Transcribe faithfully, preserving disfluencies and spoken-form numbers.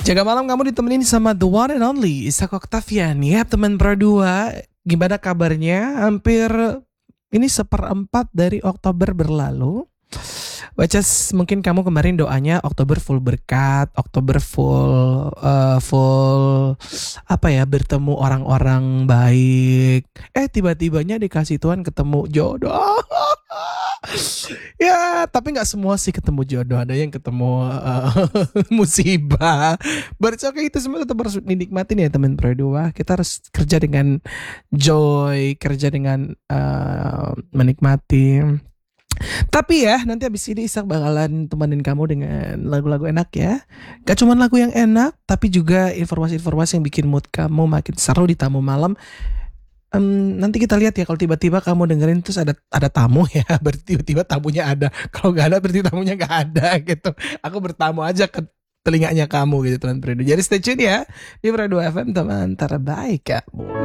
Jaga malam kamu ditemenin sama the one and only Isak Octavian. Ya teman berdua, gimana kabarnya? Hampir ini seperempat dari Oktober berlalu. Wacas mungkin kamu kemarin doanya Oktober full berkat, Oktober full uh, full apa ya, bertemu orang-orang baik. Eh tiba-tibanya dikasih Tuhan ketemu jodoh. Ya tapi nggak semua sih ketemu jodoh, ada yang ketemu uh, musibah. But it's okay, itu semua tetap harus dinikmatin ya teman berdua. Kita harus kerja dengan joy, kerja dengan uh, menikmati. Tapi ya nanti abis ini Isak bakalan temenin kamu dengan lagu-lagu enak ya. Gak cuma lagu yang enak, tapi juga informasi-informasi yang bikin mood kamu makin seru di tamu malam. Um, nanti kita lihat ya, kalau tiba-tiba kamu dengerin terus ada ada tamu ya, berarti tiba-tiba tamunya ada. Kalau nggak ada berarti tamunya nggak ada gitu. Aku bertamu aja ke telinganya kamu gitu teman Fredo. Jadi stay tune ya di Fredo F M, teman terbaik kamu.